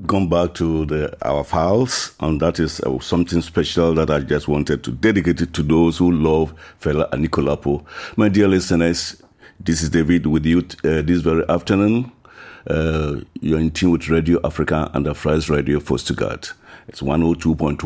gone back to our files, and that is something special that I just wanted to dedicate it to those who love Fela Anikulapo. My dear listeners, this is David with you this very afternoon. You're in tune with Radio Africa and the Fries Radio for Stuttgart. It's 102.1,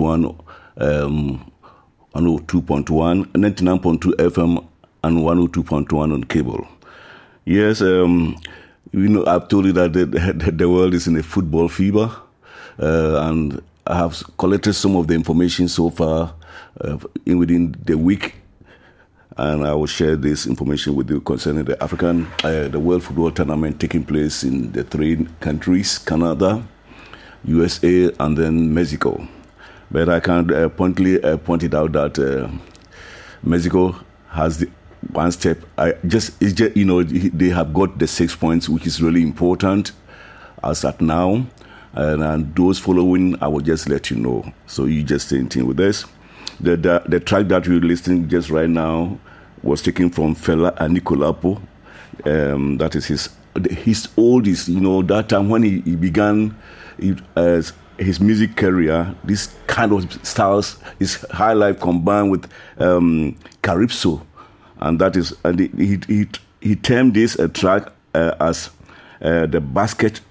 102.1, 99.2 FM, and 102.1 on cable. Yes, I've told you that the world is in a football fever, and I have collected some of the information so far within the week, and I will share this information with you concerning the World Football Tournament taking place in the three countries, Canada, USA, and then Mexico. But I can point it out that Mexico has the one step. They have got the 6 points, which is really important as at now. And those following, I will just let you know. So you just stay in tune with this. The track that we're listening just right now was taken from Fela Anikulapo. That is his oldest. That time when he began his music career, this kind of styles is high life combined with calypso. And that is, and he termed this a track as the basket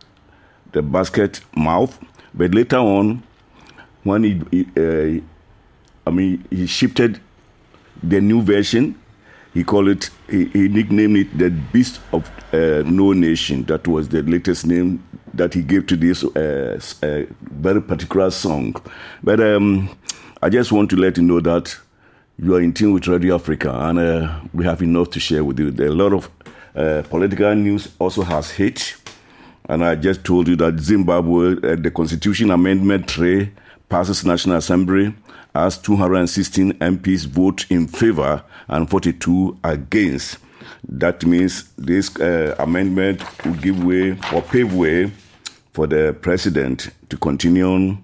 mouth. But later on, when he shifted the new version, he nicknamed it the Beast of No Nation. That was the latest name that he gave to this very particular song. But I just want to let you know that you are in tune with Radio Africa, and we have enough to share with you. There are a lot of political news also has hit, and I just told you that Zimbabwe, the Constitution Amendment 3 passes National Assembly as 216 MPs vote in favor and 42 against. That means this amendment will give way or pave way for the president to continue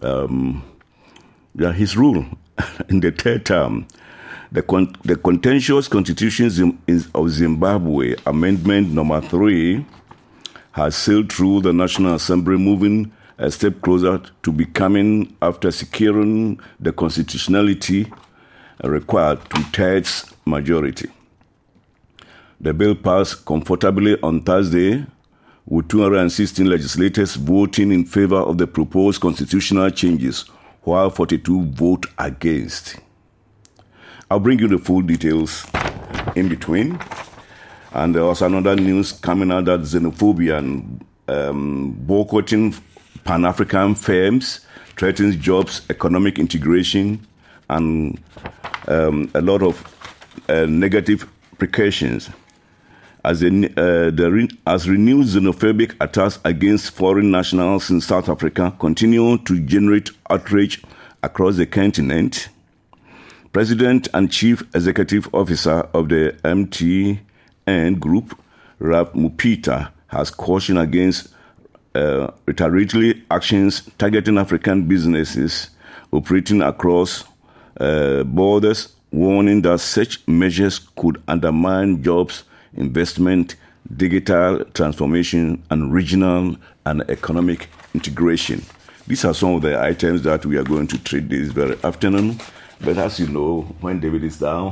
his rule in the third term. The contentious Constitution of Zimbabwe Amendment number 3 has sailed through the National Assembly, moving a step closer to becoming after securing the constitutionality required 2/3 majority. The bill passed comfortably on Thursday, with 216 legislators voting in favor of the proposed constitutional changes, while 42 vote against. I'll bring you the full details in between. And there was another news coming out that xenophobia and boycotting Pan-African firms threatens jobs, economic integration, and a lot of negative repercussions. As renewed xenophobic attacks against foreign nationals in South Africa continue to generate outrage across the continent, President and Chief Executive Officer of the MTN Group, Ralph Mupita, has cautioned against retaliatory actions targeting African businesses operating across borders, warning that such measures could undermine jobs, investment, digital transformation, and regional and economic integration. These are some of the items that we are going to treat this very afternoon. But as you know, when David is down,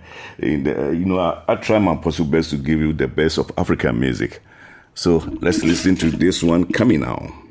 I try my possible best to give you the best of African music. So let's listen to this one coming now.